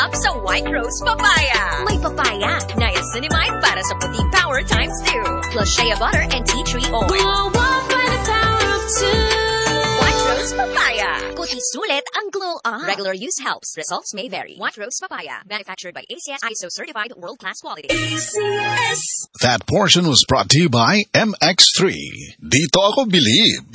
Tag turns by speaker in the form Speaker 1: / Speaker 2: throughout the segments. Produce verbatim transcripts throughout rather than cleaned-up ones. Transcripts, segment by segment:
Speaker 1: Up sa White Rose Papaya. May papaya, niacinamide para sa puting power times two. Plus shea butter and tea tree oil.
Speaker 2: Glow up by the power of two.
Speaker 1: White Rose Papaya. Kuti sulit ang glow up. Regular use helps. Results may vary. White Rose Papaya. Manufactured by A C S I S O certified world-class quality.
Speaker 2: A C S.
Speaker 3: That portion was brought to you by M X three. Dito ako believe.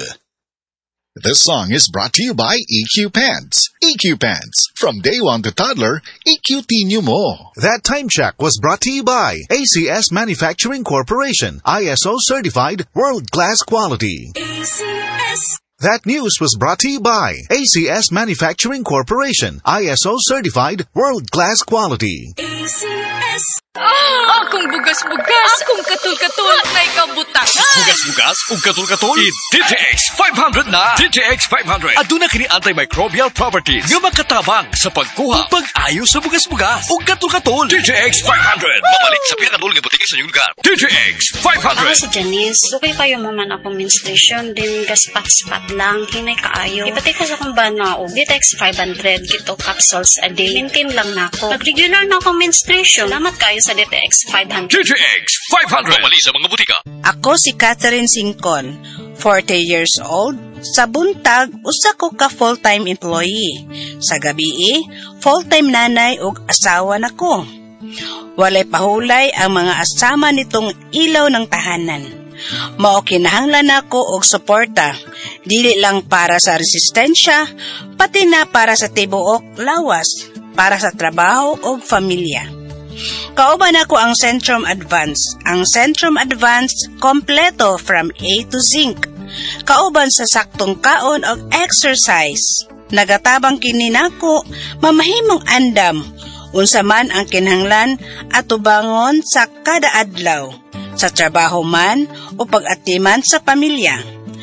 Speaker 3: This song is brought to you by E Q Pants. E Q Pants. From day one to toddler, E Q T mo.
Speaker 4: That time check was brought to you by A C S Manufacturing Corporation. I S O certified world-class quality.
Speaker 2: A C S.
Speaker 4: That news was brought to you by A C S Manufacturing Corporation. I S O certified world-class quality.
Speaker 2: A C S.
Speaker 5: Ah, akong bugas-bugas, akong katul-katul, may kabutangan.
Speaker 6: Bugas-bugas ug katul-katul. I-D T X five hundred na. D T X five hundred. Aduna kini antimicrobial properties nga makatabang sa pagkuha ug pag-ayo sa bugas-bugas ug katul-katul. D T X five hundred. Mabalik sa pinakadul nga butika sa inyong lugar. D T X five hundred.
Speaker 7: Ako si Janice. Dugay kayo maman ako menstruation din gaspat-spat lang hinay kaayo. Ipati ko sa kung ba na og D T X five hundred kito capsules a day. Maintain lang na ako. Pag regular na ako menstruation, salamat kayo sa D T X five hundred.
Speaker 6: D T X five hundred. Mabalik sa mga butika.
Speaker 8: Ako si Catherine Singcon, forty years old. Sa buntag, usa ko ka full-time employee. Sa gabi, full-time nanay ug asawa nako. Walay pahulay ang mga asama nitong ilaw ng tahanan. Mao kinahanglan nako og suporta, dili lang para sa resistensya, pati na para sa tibuok lawas, para sa trabaho ug pamilya. Kauban ako ang Centrum Advance. Ang Centrum Advance kompleto from A to Zinc. Kauban sa saktong kaon og exercise. Nagatabang kini nako mamahimong andam. Unsa man ang kinahanglan atubangon sa kada adlaw, sa trabaho man o pag-atiman sa pamilya.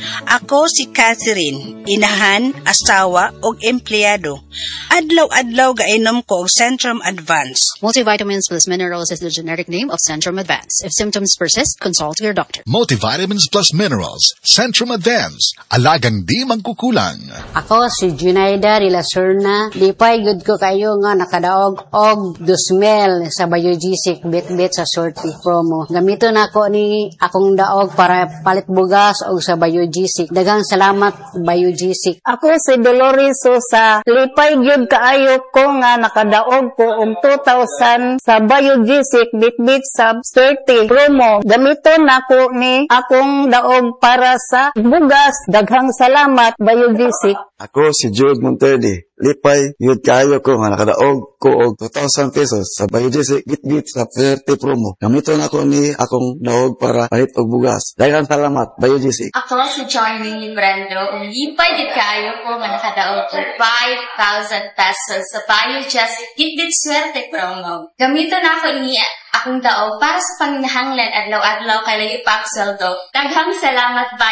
Speaker 8: Ako si Catherine, inahan, asawa ug empleyado. Adlaw-adlaw gainom ko og Centrum Advance.
Speaker 9: Multivitamins plus minerals is the generic name of Centrum Advance. If symptoms persist, consult your doctor.
Speaker 3: Multivitamins plus minerals. Centrum Advance. Alagang di mangkukulang.
Speaker 10: Ako si Junaida de la Serna. Lipay good ko kayo nga nakadaog og dosmel sa Biogesic bit-bit sa sorti promo. Gamito na ako ni akong daog para palit bugas og sa Biogesic. Dagang salamat Biogesic.
Speaker 11: Ako si Dolores Sosa. Lipay gyud kaayo ko nga nakadaog ko og two thousand sa Biogesic bit-bit sub thirty promo. Gamiton nako ni akong daog para sa bugas. Daghang salamat Biogesic.
Speaker 12: Ako si Jude Monterde. Lipay gyud kaayo ko nga nakadaog ko og two thousand pesos sa Biogesic bit-bit sub thirty promo. Gamiton nako ni akong daog para palit og bugas. Daghang salamat Biogesic.
Speaker 13: Ako si Charlene Brando. Lipay gyud kaayo ko nga nakadaog og five thousand pesos sa Biogesic bit-bit swerte promo. Gamiton nako ni akong daog para sa panginahanglan adlaw-adlaw kay layo pa sweldo. Daghang salamat